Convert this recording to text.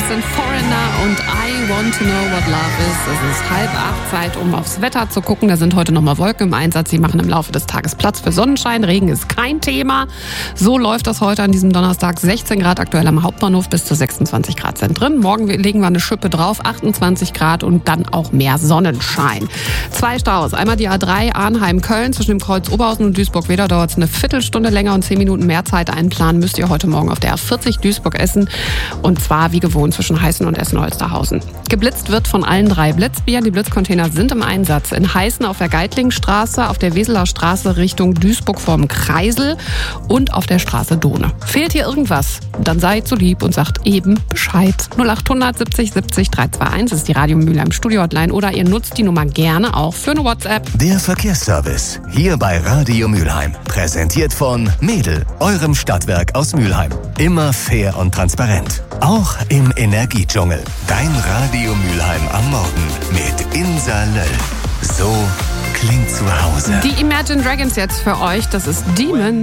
Das sind Foreigner und I Want to Know What Love Is. Es ist 7:30 Zeit, um aufs Wetter zu gucken. Da sind heute nochmal Wolken im Einsatz. Sie machen im Laufe des Tages Platz für Sonnenschein. Regen ist kein Thema. So läuft das heute an diesem Donnerstag. 16 Grad aktuell am Hauptbahnhof, bis zu 26 Grad sind drin. Morgen legen wir eine Schippe drauf, 28 Grad und dann auch mehr Sonnenschein. 2 Staus. Einmal die A3 Arnheim-Köln. Zwischen dem Kreuz Oberhausen und Duisburg-Wedau dauert es eine Viertelstunde länger und 10 Minuten mehr Zeit einplanen müsst ihr heute Morgen auf der A40 Duisburg-Essen. Und zwar wie gewohnt zwischen Heißen und Essen-Holsterhausen. Geblitzt wird von allen 3 Blitzbieren. Die Blitzcontainer sind im Einsatz. In Heißen auf der Geitlingstraße, auf der Weseler Straße Richtung Duisburg vorm Kreisel und auf der Straße Dohne. Fehlt hier irgendwas? Dann seid so lieb und sagt eben Bescheid. 0800 70 70 321 ist die Radio Mülheim Studio-Hotline oder ihr nutzt die Nummer gerne auch für eine WhatsApp. Der Verkehrsservice hier bei Radio Mülheim. Präsentiert von Mädel, eurem Stadtwerk aus Mülheim. Immer fair und transparent. Auch im Energiedschungel. Dein Radio Mülheim am Morgen mit Insa Löll. So klingt zu Hause. Die Imagine Dragons jetzt für euch. Das ist Demon.